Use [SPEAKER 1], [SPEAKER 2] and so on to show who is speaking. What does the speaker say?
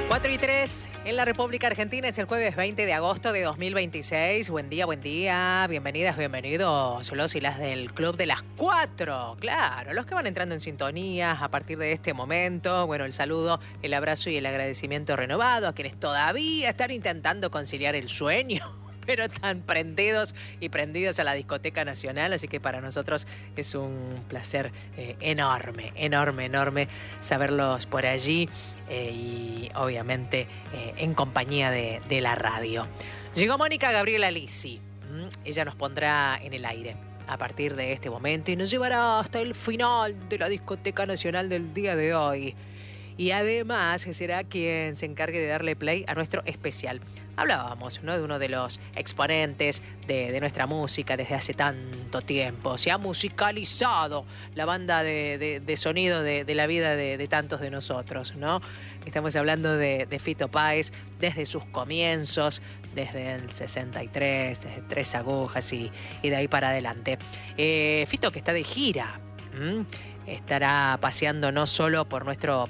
[SPEAKER 1] 4:03 en la República Argentina, es el jueves 20 de agosto de 2026. Buen día, bienvenidas, bienvenidos los y las del Club de las 4. Claro, los que van entrando en sintonía a partir de este momento. Bueno, el saludo, el abrazo y el agradecimiento renovado a quienes todavía están intentando conciliar el sueño, pero tan prendidos y prendidos a la Discoteca Nacional, así que para nosotros es un placer enorme saberlos por allí y obviamente en compañía de la radio. Llegó Mónica Gabriela Lisi, ella nos pondrá en el aire a partir de este momento y nos llevará hasta el final de la Discoteca Nacional del día de hoy. Y además será quien se encargue de darle play a nuestro especial. Hablábamos, ¿no?, de uno de los exponentes de nuestra música desde hace tanto tiempo. Se ha musicalizado la banda de sonido de la vida de tantos de nosotros, ¿no? Estamos hablando de Fito Páez desde sus comienzos, desde el 63, desde Tres Agujas y de ahí para adelante. Fito que está de gira. Estará paseando no solo por nuestro